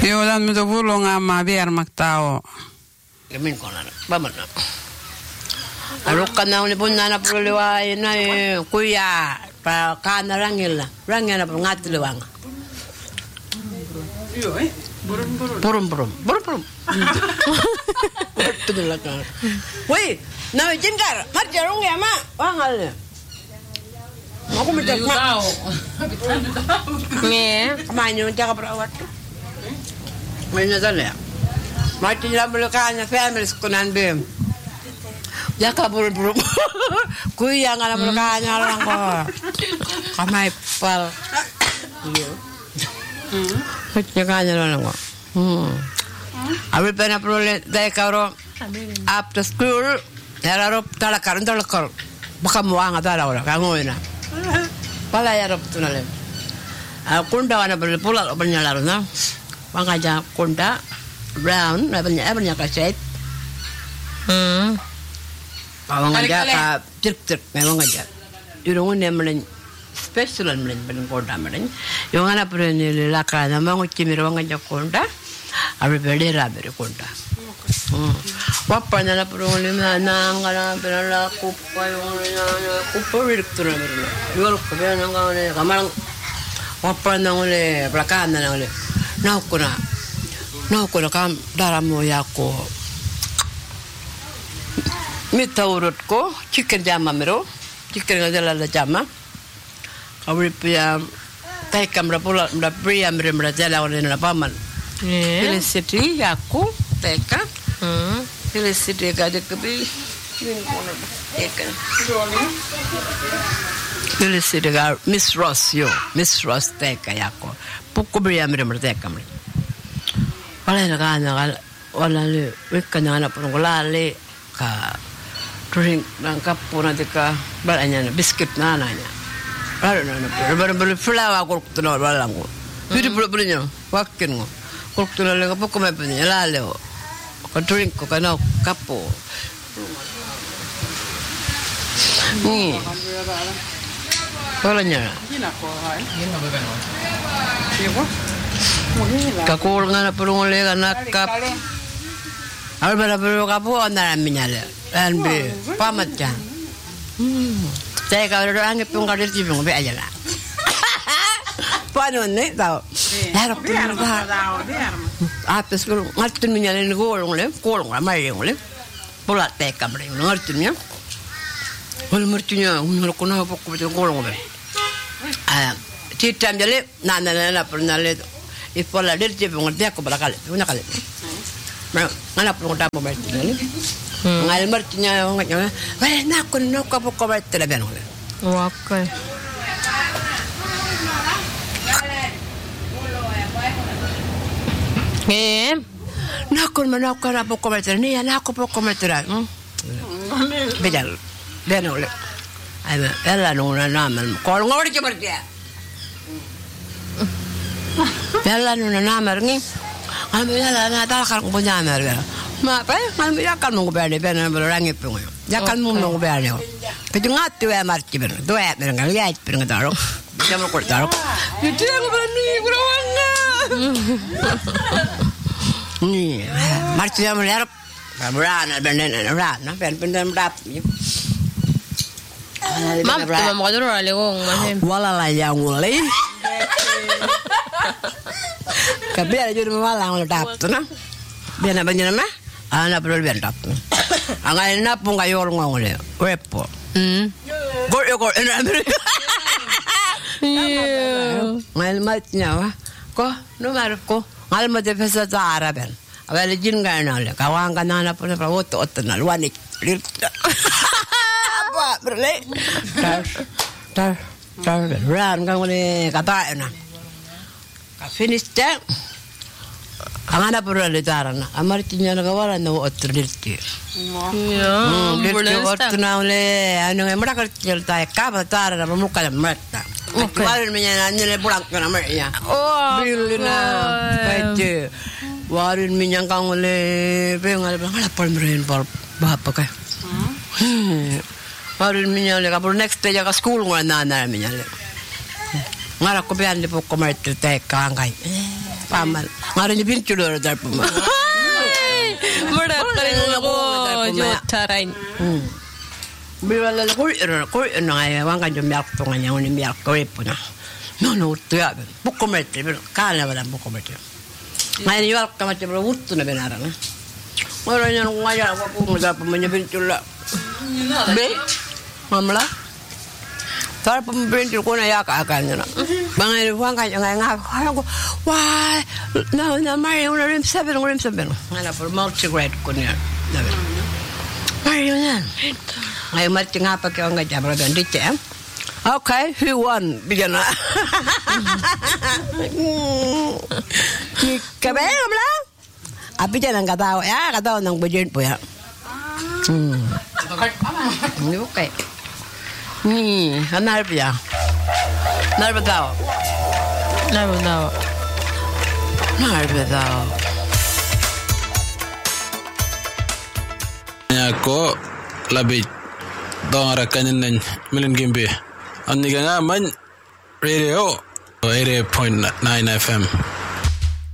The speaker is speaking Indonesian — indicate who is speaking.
Speaker 1: Joo, dan mitä pulungamaa viermaktao.
Speaker 2: Ja min konan, vamana. Alukkan na uli punna na pululiwa na kuya pa kana rangilla. Rangilla pa ngatiluwang.
Speaker 1: Joo, burung.
Speaker 2: Burum. Tudulak na. Woi, na jingkar, marjarong ya ma, wangal. Aku minta ma.
Speaker 3: Nge.
Speaker 2: Kamanyo jaga perawat. Mana tanya? Mati dalam belakangnya family sekunan bem. Jaga burum. Kuya ngana belakangnya orang kok. Kamai pal. Iya. Jaga orang kok. Abi pernah perlu daya karo after school. Yararo talakar. Baka muang atau orang kamu ina. Pala yarop tunale. Kunda wana perlu pulang bernyala na. Pangaja kunda brown, banyak kaset. Awang aja ka cek memang aja. Irungun yang melen special melen kunda melen. Yang ana perlu ni laka na mangu cimir awang aja kunda. Abi berdera beri kunda. Wapa na perlu ni na ngana perlu kupa yung kupa direktur na beri. Yol kupa na ngane kamarang wapa na ngole belakang na ngole. Naukuna kam daramo yako mita urutko chicken jama mero chicken ngajala la jama kawri pia tai kamra pula mra pria mra jala wala na paman felicity yako teka felicity gade kabi teka felicity ga Miss Ross teka yako pukko pria mra teka mra wala na kana wala le wekana na pungulale ka drink nang kapuna dika balanya na biscuit na nya ara na ber flower ko tuno wala ngo pidi pula nya wakin ngo ko tuno le ko me penya la le ko drink ko kana kapo wala nya kakul ngana pulungole kana kap albara pulu kapu andara minyale anbe pamatja saya kalau orang itu ngadir cibung be aja lah panon ne tau harap pulu apa sekarang ngerti minyale ni kolong ramai ngole pola teka mereka ngerti nya kalau mertunya unur kuna pokok betul kolong be citam jale nana pernah le ipola dir cibung ngerti aku berakal punya kali mana perlu tamu berarti ni ngal mertinya nganya weh nak pokok berarti lah benar
Speaker 3: wakai
Speaker 2: nak pokok berarti ni anak pokok berarti bejal benar le ada ella nuna nama kalau ngor cuma dia ella nuna nama ni alhamdulillah na talakar ko punya merga ma pa alhamdulillah kan mo berne berne berangi pungo ya kan mo berne pero ngatu ya marti berne do ya berne ya berne daro ya mo ko daro itu yang berani kurawanga ni marti ya mo yarap berana berne rana berne rap
Speaker 3: mam tu mo duro ale gong
Speaker 2: wala la yang ulai kabel jadi malang udah dapet na biar apa jenis mah anak perlu biar dapet angai napung kayu orang ngomong repo gol enak ngal matnya wah kok nomor kok ngal mat pesa cara ben awal jin kan nal kawan kan anak pun perahu otot nal wanik apa berle tar ran kan boleh kata enak finish that angana pura le tarana amartinya na gawala na otrdirti otna le ano emra kartil ta ka tarana muka marta warin minya nile pulang kana merya bilina paite warin minya kang le pengal ngala palmren par bapa ka warin minya le ka next day ka school ngana na minya le ngara ko bian le pokok martir te kangai paman. Ngaron yung pinchulor dar po ma.
Speaker 3: Mura pa rin ako. Jotaray.
Speaker 2: Biwala ko nga wang ka yung miyak to nga niya unin miyak ko po na. No, tuya. Bukomerte, pero kala wala bukomerte. Ngayon yung kamat yung wuto na binarang. Ngayon niya nung ngayon, ako po mga pa man yung pinchula. Be? Mamla? Tara pa mo pinchula ko na yaka-akal niya na. Mga wang ka yung nga ko, why? No, Mario, rim 7. Ngayon po, multi-grade ko niya. Mario yan. Ngayon mati nga pa kayo nga dyan, pero dito yan. Okay, who won? Bigyan na. Kabel mo lang? Api dyan ang katawa. Katawa ng budget po yan. Okay. Hanarap yan. Hanarap tao.
Speaker 4: Ako, labit. Dong arakanin ng Milin Gimbi. Ang niga nga man, radio, 88.9 FM.